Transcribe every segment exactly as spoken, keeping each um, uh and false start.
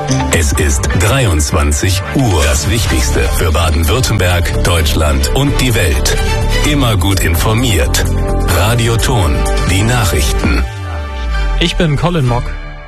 Es ist dreiundzwanzig Uhr. Das Wichtigste für Baden-Württemberg, Deutschland und die Welt. Immer gut informiert. Radio Ton, die Nachrichten. Ich bin Colin Mock.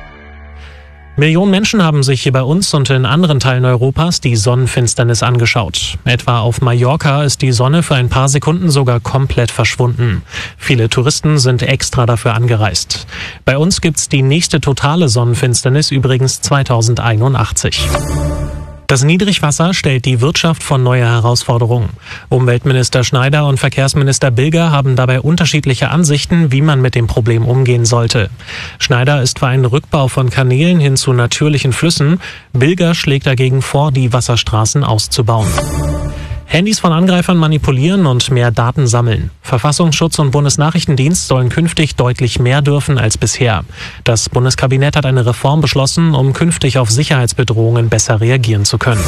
Millionen Menschen haben sich hier bei uns und in anderen Teilen Europas die Sonnenfinsternis angeschaut. Etwa auf Mallorca ist die Sonne für ein paar Sekunden sogar komplett verschwunden. Viele Touristen sind extra dafür angereist. Bei uns gibt's die nächste totale Sonnenfinsternis übrigens zweitausendeinundachtzig. Das Niedrigwasser stellt die Wirtschaft vor neue Herausforderungen. Umweltminister Schneider und Verkehrsminister Bilger haben dabei unterschiedliche Ansichten, wie man mit dem Problem umgehen sollte. Schneider ist für einen Rückbau von Kanälen hin zu natürlichen Flüssen. Bilger schlägt dagegen vor, die Wasserstraßen auszubauen. Handys von Angreifern manipulieren und mehr Daten sammeln. Verfassungsschutz und Bundesnachrichtendienst sollen künftig deutlich mehr dürfen als bisher. Das Bundeskabinett hat eine Reform beschlossen, um künftig auf Sicherheitsbedrohungen besser reagieren zu können.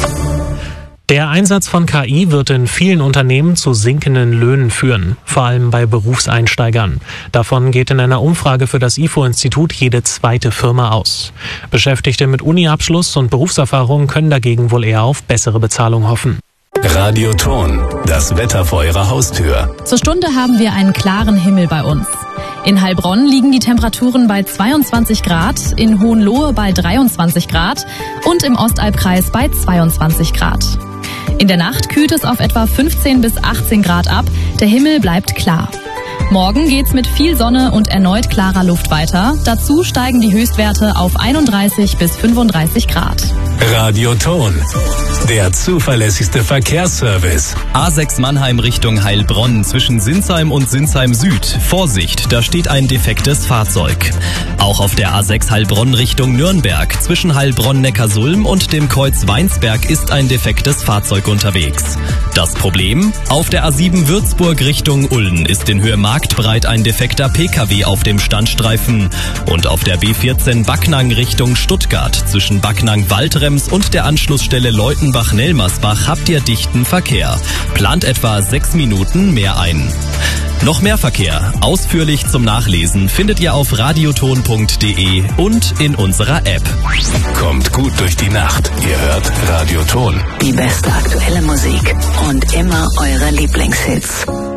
Der Einsatz von K I wird in vielen Unternehmen zu sinkenden Löhnen führen, vor allem bei Berufseinsteigern. Davon geht in einer Umfrage für das I F O-Institut jede zweite Firma aus. Beschäftigte mit Uni-Abschluss und Berufserfahrung können dagegen wohl eher auf bessere Bezahlung hoffen. Radio Ton, das Wetter vor Ihrer Haustür. Zur Stunde haben wir einen klaren Himmel bei uns. In Heilbronn liegen die Temperaturen bei zweiundzwanzig Grad, in Hohenlohe bei dreiundzwanzig Grad und im Ostalbkreis bei zweiundzwanzig Grad. In der Nacht kühlt es auf etwa fünfzehn bis achtzehn Grad ab, der Himmel bleibt klar. Morgen geht's mit viel Sonne und erneut klarer Luft weiter. Dazu steigen die Höchstwerte auf einunddreißig bis fünfunddreißig Grad. Radio Ton, der zuverlässigste Verkehrsservice. A sechs Mannheim Richtung Heilbronn zwischen Sinsheim und Sinsheim Süd. Vorsicht, da steht ein defektes Fahrzeug. Auch auf der A sechs Heilbronn Richtung Nürnberg zwischen Heilbronn-Neckarsulm und dem Kreuz Weinsberg ist ein defektes Fahrzeug unterwegs. Das Problem? Auf der A sieben Würzburg Richtung Ulm ist in Höhe Marktbreit ein defekter P K W auf dem Standstreifen. Und auf der B vierzehn Backnang Richtung Stuttgart zwischen Backnang-Waldrems und der Anschlussstelle Leutenbach-Nelmersbach habt ihr dichten Verkehr. Plant etwa sechs Minuten mehr ein. Noch mehr Verkehr, ausführlich zum Nachlesen, findet ihr auf radioton punkt de und in unserer App. Kommt gut durch die Nacht. Ihr hört Radio Ton. Die beste aktuelle Musik und immer eure Lieblingshits.